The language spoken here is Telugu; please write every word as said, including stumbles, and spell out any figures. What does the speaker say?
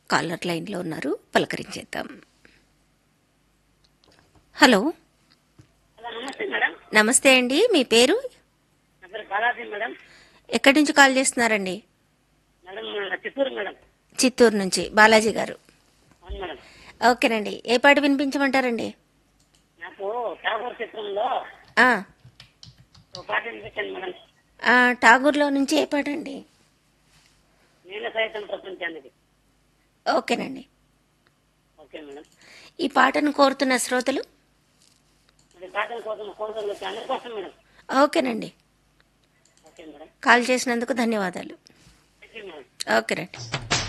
కాలర్ లైన్లో ఉన్నారు, పలకరించేద్దాం. హలో, నమస్తే మేడం. నమస్తే అండి. మీ పేరు? నా పేరు బాలాజీ మేడం. ఎక్కడి నుంచి కాల్ చేస్తున్నారండి? మేడం మన చిత్తూరు మేడం. చిత్తూరు నుంచి బాలాజీ గారు. అవును మేడం. ఓకేనండి. ఏ పాట వినిపించమంటారండి? నాకు ఠాగూర్ చిత్రంలో ఆ, ఒక పాట వినిపించండి మేడం. ఆ, ఠాగూర్లో నుంచి ఏ పాట అండి? నేను సైతం ప్రపంచానికి. ఓకేనండి. Okay madam. ఈ పాటను కోరుతున్న శ్రోతలు? మరి పాటల కోసం కోసలు అందరి కోసం మేడం. ఓకేనండి. Okay madam. కాల్ చేసినందుకు ధన్యవాదాలు. Thank you madam. ఓకేనండి.